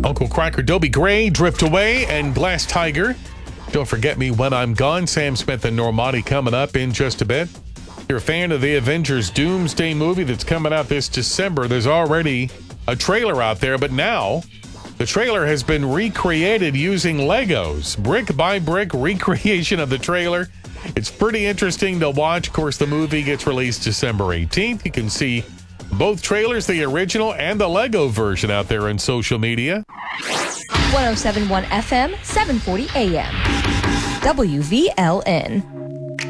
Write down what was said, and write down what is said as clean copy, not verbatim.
Uncle Cracker, Dobie Gray, Drift Away, and Glass Tiger. Don't Forget Me When I'm Gone. Sam Smith and Normani coming up in just a bit. If you're a fan of the Avengers Doomsday movie that's coming out this December, there's already a trailer out there, but now the trailer has been recreated using Legos. Brick by brick recreation of the trailer. It's pretty interesting to watch. Of course, the movie gets released December 18th. You can see both trailers, the original and the Lego version, out there in social media. 107.1 FM, 740 AM. WVLN.